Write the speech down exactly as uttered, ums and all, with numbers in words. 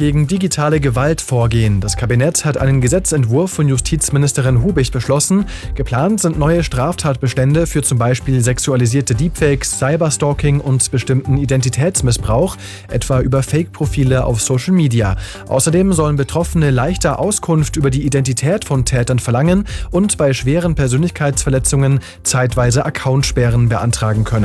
gegen digitale Gewalt vorgehen. Das Kabinett hat einen Gesetzentwurf von Justizministerin Hubich beschlossen. Geplant sind neue Straftatbestände für zum Beispiel sexualisierte Deepfakes, Cyberstalking und bestimmten Identitätsmissbrauch, etwa über Fake-Profile auf Social Media. Außerdem sollen Betroffene leichter Auskunft über die Identität von Tätern verlangen und bei schweren Persönlichkeitsverletzungen zeitweise Accountsperren beantragen können.